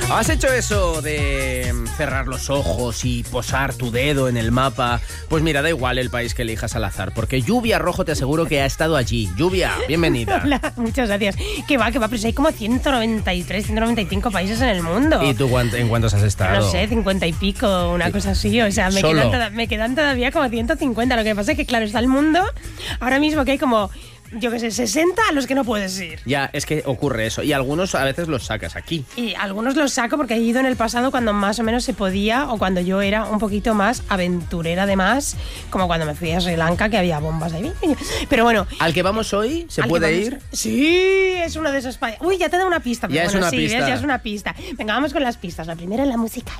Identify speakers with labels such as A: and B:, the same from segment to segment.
A: ¿Has hecho eso de cerrar los ojos y posar tu dedo en el mapa? Pues mira, da igual el país que elijas al azar, porque Lluvia Rojo te aseguro que ha estado allí. Lluvia, bienvenida.
B: Hola, muchas gracias. Que va, pero hay como 193, 195 países en el mundo.
A: ¿Y tú en cuántos has estado?
B: No sé, 50 y pico, una cosa así. O sea, me quedan todavía como 150. Lo que pasa es que, claro, está el mundo ahora mismo que hay como, yo qué sé, 60 a los que no puedes ir.
A: Ya, es que ocurre eso. Y algunos a veces los sacas aquí.
B: Y algunos los saco porque he ido en el pasado cuando más o menos se podía, o cuando yo era un poquito más aventurera además, como cuando me fui a Sri Lanka, que había bombas ahí. Pero bueno.
A: ¿Al que vamos hoy se puede ir?
B: Sí, es uno de esos países. Uy, ya te da una pista.
A: Ya
B: es
A: una pista.
B: ¿ves? Ya es una pista. Venga, vamos con las pistas. La primera es la musical.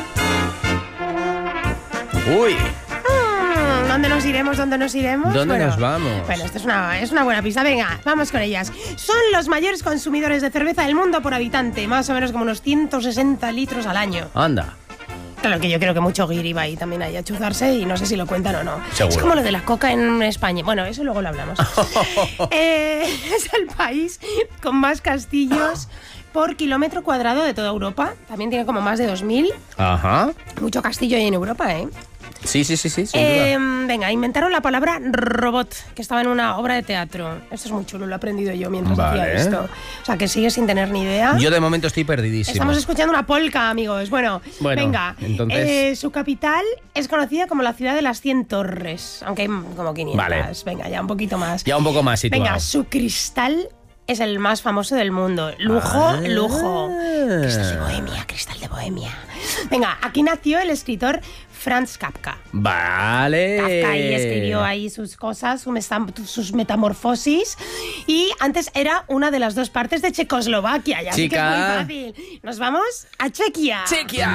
A: Uy.
B: ¿Dónde nos iremos? ¿Dónde
A: nos vamos?
B: Bueno, esta es una buena pista. Venga, vamos con ellas. Son los mayores consumidores de cerveza del mundo por habitante, más o menos como unos 160 litros al año.
A: Anda.
B: Claro que yo creo que mucho guiri va ahí también ahí a chuzarse y no sé si lo cuentan o no.
A: Seguro.
B: Es como lo de la coca en España. Bueno, eso luego lo hablamos. Es el país con más castillos por kilómetro cuadrado de toda Europa. También tiene como más de 2000.
A: Ajá.
B: Mucho castillo ahí en Europa, ¿eh?
A: Sí, sin duda.
B: Venga, inventaron la palabra robot, que estaba en una obra de teatro. Esto es muy chulo, lo he aprendido yo mientras hacía esto. O sea, que sigue sin tener ni idea.
A: Yo de momento estoy perdidísimo.
B: Estamos escuchando una polka, amigos. Bueno, venga.
A: Entonces...
B: su capital es conocida como la ciudad de las 100 torres, aunque hay como 500. Vale. Venga, ya un poquito más.
A: Ya un poco más situado.
B: Venga, su cristal es el más famoso del mundo. Lujo. Cristal de Bohemia. Venga, aquí nació el escritor Franz Kafka.
A: Vale.
B: Kafka ahí escribió ahí sus cosas, sus metamorfosis. Y antes era una de las dos partes de Checoslovaquia. Ya sí que es muy fácil. Nos vamos a Chequia.
A: Chequia.